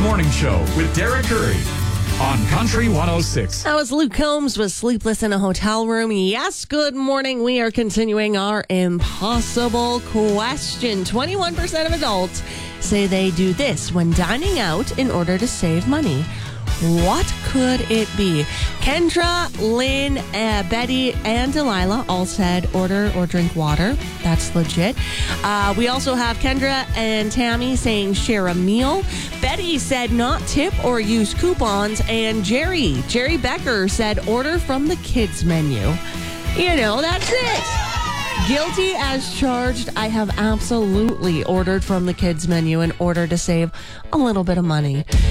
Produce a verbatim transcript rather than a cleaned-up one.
Morning Show with Derek Curry on Country one oh six. That was Luke Combs with Sleepless in a Hotel Room. Yes, good morning. We are continuing our impossible question. twenty-one percent of adults say they do this when dining out in order to save money. What could it be? Kendra, Lynn, uh, Betty, and Delilah all said order or drink water. That's legit. Uh, we also have Kendra and Tammy saying share a meal. Betty said not tip or use coupons. And Jerry, Jerry Becker said order from the kids menu. You know, that's it. Guilty as charged. I have absolutely ordered from the kids menu in order to save a little bit of money.